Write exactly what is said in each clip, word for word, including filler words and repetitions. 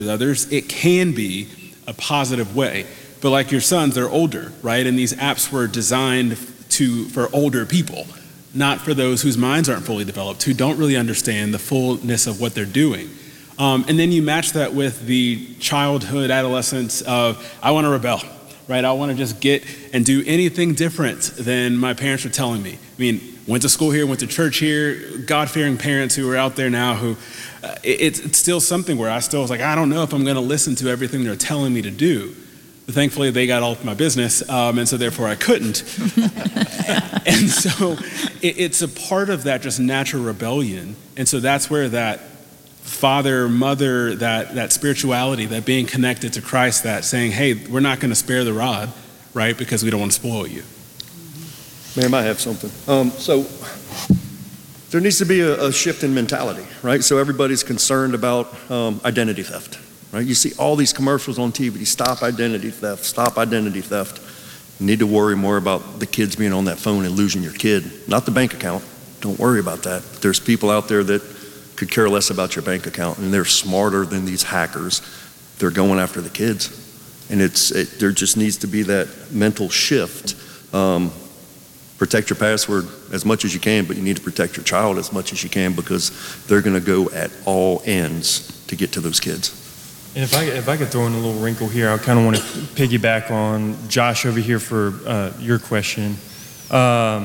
others, it can be a positive way. But like your sons, they're older, right? And these apps were designed to for older people, not for those whose minds aren't fully developed, who don't really understand the fullness of what they're doing. Um, and then you match that with the childhood, adolescence of, I want to rebel, right? I want to just get and do anything different than my parents were telling me. I mean, went to school here, went to church here, God-fearing parents who are out there now who, uh, it, it's, it's still something where I still was like, I don't know if I'm going to listen to everything they're telling me to do. But thankfully, they got all of my business, um, and so therefore I couldn't. And so it, it's a part of that just natural rebellion. And so that's where that father, mother, that, that spirituality, that being connected to Christ, that saying, hey, we're not going to spare the rod, right, because we don't want to spoil you. Ma'am, I have something. Um, so there needs to be a, a shift in mentality, right? So everybody's concerned about um, identity theft, right? You see all these commercials on T V, stop identity theft, stop identity theft. You need to worry more about the kids being on that phone and losing your kid, not the bank account. Don't worry about that. There's people out there that could care less about your bank account, and they're smarter than these hackers. They're going after the kids. And it's it, there just needs to be that mental shift. Um, protect your password as much as you can, but you need to protect your child as much as you can, because they're going to go at all ends to get to those kids. And if I, if I could throw in a little wrinkle here, I kind of want to piggyback on Josh over here for uh, your question. Um,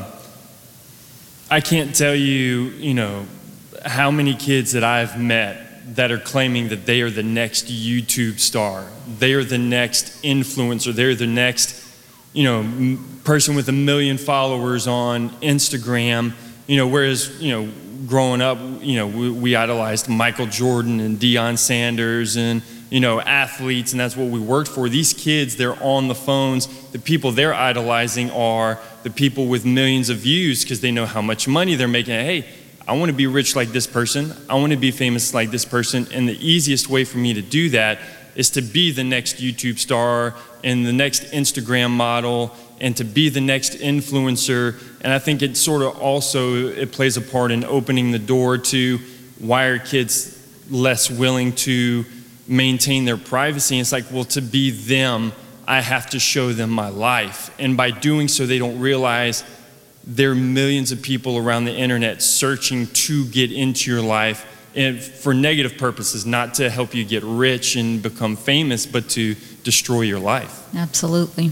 I can't tell you, you know, how many kids that I've met that are claiming that they are the next YouTube star. They are the next influencer. They're the next, you know, m- person with a million followers on Instagram. You know, whereas, you know, growing up, you know, we, we idolized Michael Jordan and Deion Sanders and, you know, athletes, and that's what we worked for. These kids, they're on the phones. The people they're idolizing are the people with millions of views because they know how much money they're making. Hey, I want to be rich like this person. I want to be famous like this person. And the easiest way for me to do that is to be the next YouTube star and the next Instagram model and to be the next influencer. And I think it sort of also, it plays a part in opening the door to why are kids less willing to maintain their privacy. And it's like, well, to be them, I have to show them my life. And by doing so, they don't realize there are millions of people around the internet searching to get into your life and for negative purposes, not to help you get rich and become famous, but to destroy your life. Absolutely.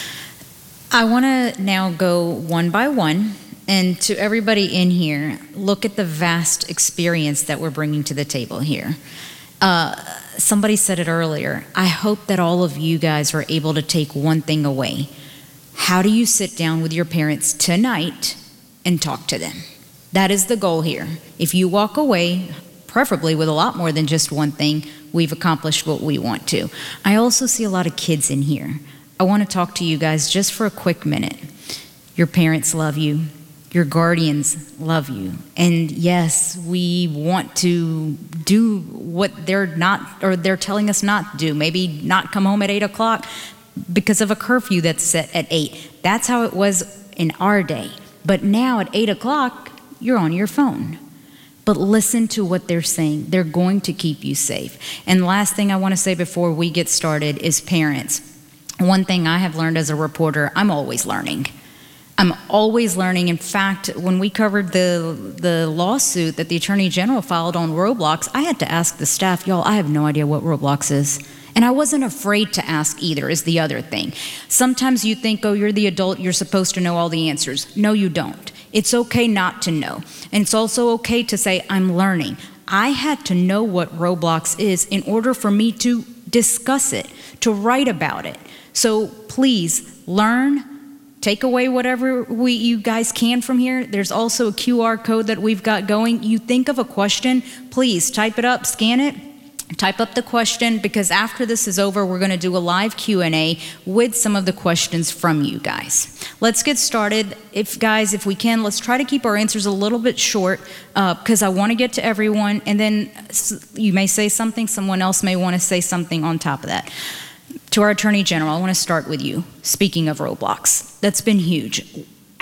I want to now go one by one, and to everybody in here, look at the vast experience that we're bringing to the table here. Uh, somebody said it earlier. I hope that all of you guys are able to take one thing away. How do you sit down with your parents tonight and talk to them? That is the goal here. If you walk away, preferably with a lot more than just one thing, we've accomplished what we want to. I also see a lot of kids in here. I want to talk to you guys just for a quick minute. Your parents love you. Your guardians love you. And yes, we want to do what they're not, or they're telling us not to do. Maybe not come home at eight o'clock because of a curfew that's set at eight. That's how it was in our day. But now at eight o'clock, you're on your phone. But listen to what they're saying. They're going to keep you safe. And last thing I want to say before we get started is parents. One thing I have learned as a reporter, I'm always learning. I'm always learning. In fact, when we covered the the lawsuit that the Attorney General filed on Roblox, I had to ask the staff, y'all, I have no idea what Roblox is. And I wasn't afraid to ask either, is the other thing. Sometimes you think, oh, you're the adult, you're supposed to know all the answers. No, you don't. It's okay not to know. And it's also okay to say, I'm learning. I had to know what Roblox is in order for me to discuss it, to write about it. So please learn. Take away whatever we, you guys can from here. There's also a Q R code that we've got going. You think of a question, please type it up, scan it, type up the question, because after this is over, we're going to do a live Q and A with some of the questions from you guys. Let's get started. If guys, if we can, let's try to keep our answers a little bit short because uh, I want to get to everyone, and then you may say something, someone else may want to say something on top of that. To our Attorney General, I want to start with you. Speaking of Roblox, that's been huge.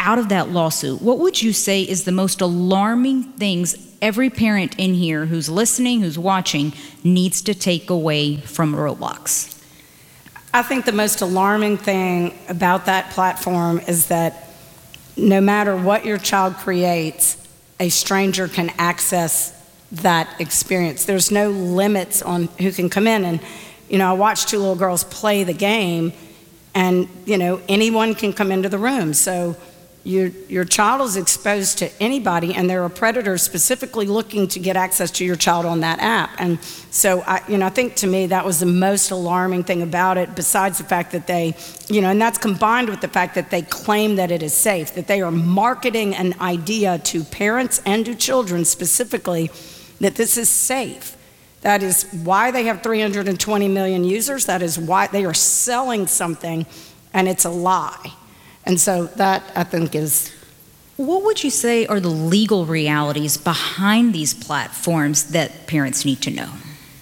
out of that lawsuit, what would you say is the most alarming things every parent in here who's listening, who's watching, needs to take away from Roblox? I think the most alarming thing about that platform is that no matter what your child creates, a stranger can access that experience. There's no limits on who can come in. And, you know, I watched two little girls play the game, and, you know, anyone can come into the room. So your, your child is exposed to anybody, and there are predators specifically looking to get access to your child on that app. And so, I, you know, I think to me that was the most alarming thing about it, besides the fact that they, you know, and that's combined with the fact that they claim that it is safe, that they are marketing an idea to parents and to children specifically that this is safe. That is why they have three hundred twenty million users. That is why they are selling something, and it's a lie. And so that, I think, is... What would you say are the legal realities behind these platforms that parents need to know?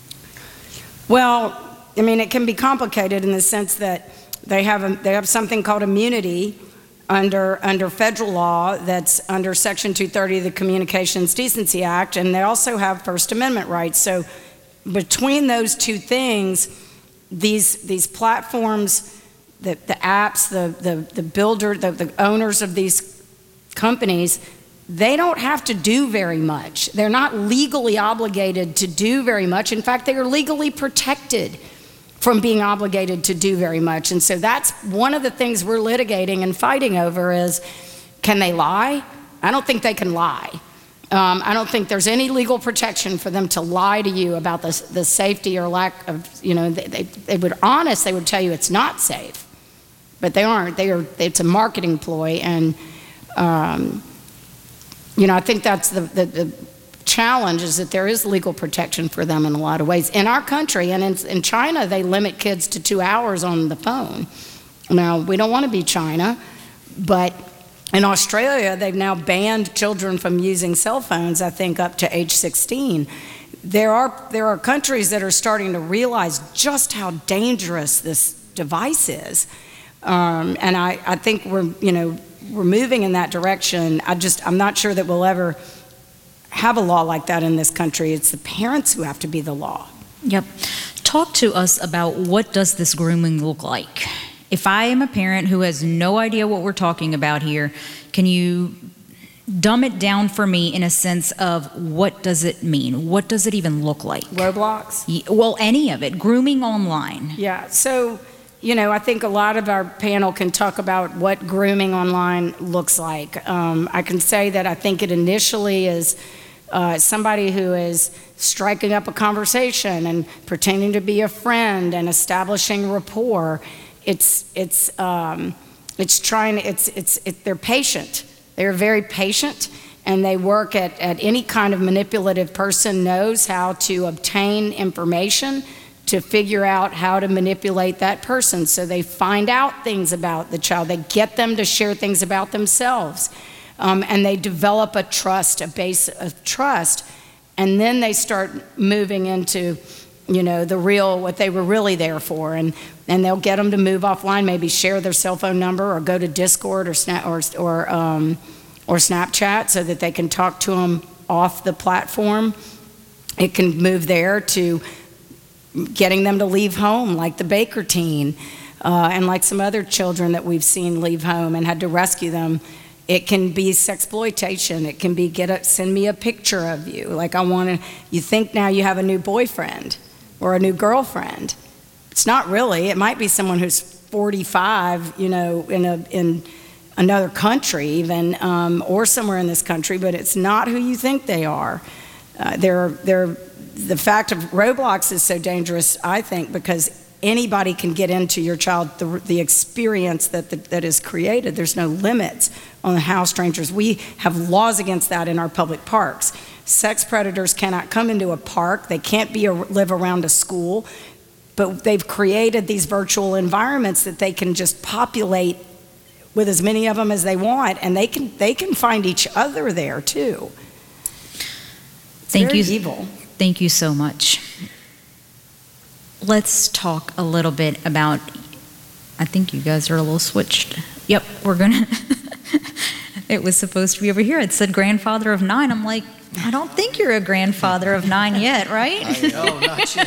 Well, I mean, it can be complicated in the sense that they have, a, they have something called immunity under, under federal law that's under Section two thirty of the Communications Decency Act, and they also have First Amendment rights. So between those two things, these, these platforms... The, the apps, the, the, the builder, the, the owners of these companies, they don't have to do very much. They're not legally obligated to do very much. In fact, they are legally protected from being obligated to do very much. And so that's one of the things we're litigating and fighting over is, can they lie? I don't think they can lie. Um, I don't think there's any legal protection for them to lie to you about the, the safety or lack of, you know, they, they, they would honest, they would tell you it's not safe. But they aren't. They are. It's a marketing ploy, and um, you know, I think that's the, the, the challenge is that there is legal protection for them in a lot of ways. In our country and in, in China, they limit kids to two hours on the phone. Now, we don't want to be China, but in Australia, they've now banned children from using cell phones, I think, up to age sixteen. There are there are countries that are starting to realize just how dangerous this device is. Um, and I, I think we're, you know, we're moving in that direction. I just, I'm not sure that we'll ever have a law like that in this country. It's the parents who have to be the law. Yep. Talk to us about what does this grooming look like? If I am a parent who has no idea what we're talking about here, can you dumb it down for me in a sense of what does it mean? What does it even look like? Roblox? Well, any of it. Grooming online. Yeah. So, you know, I think a lot of our panel can talk about what grooming online looks like. Um, I can say that I think it initially is uh, somebody who is striking up a conversation and pretending to be a friend and establishing rapport. It's it's um, it's trying. It's it's it, they're patient. They're very patient, and they work at at any kind of manipulative person knows how to obtain information to figure out how to manipulate that person. So they find out things about the child. They get them to share things about themselves. Um, and they develop a trust, a base of trust. And then they start moving into, you know, the real, what they were really there for. And, and they'll get them to move offline, maybe share their cell phone number or go to Discord or, Snap, or, or, um, or Snapchat so that they can talk to them off the platform. It can move there to getting them to leave home, like the Baker teen, uh, and like some other children that we've seen leave home and had to rescue them. It can be sexploitation. It can be get a, send me a picture of you. Like I want to, you think now you have a new boyfriend or a new girlfriend. It's not really. It might be someone who's forty-five, you know, in a in another country even, um, or somewhere in this country, but it's not who you think they are. Uh, they're they're The fact of Roblox is so dangerous, I think, because anybody can get into your child, the, the experience that, the, that is created. There's no limits on how strangers, we have laws against that in our public parks. Sex predators cannot come into a park. They can't be a, live around a school, but they've created these virtual environments that they can just populate with as many of them as they want, and they can, they can find each other there too. It's Thank very you. evil. Thank you so much. Let's talk a little bit about, I think you guys are a little switched. Yep, we're gonna it was supposed to be over here. It said grandfather of nine. I'm like, I don't think you're a grandfather of nine yet, right? No, not yet.